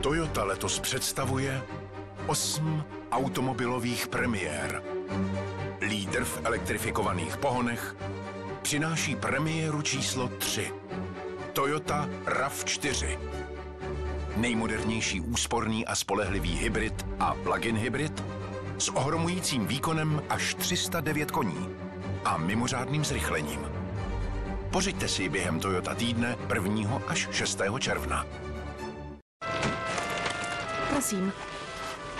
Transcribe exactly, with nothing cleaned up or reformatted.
Toyota letos představuje osm automobilových premiér. Lídr v elektrifikovaných pohonech přináší premiéru číslo tři. Toyota RAV čtyři. Nejmodernější úsporný a spolehlivý hybrid a plug-in hybrid s ohromujícím výkonem až tři sta devět koní a mimořádným zrychlením. Pořiďte si ji během Toyota týdne prvního až šestého června. Prosím.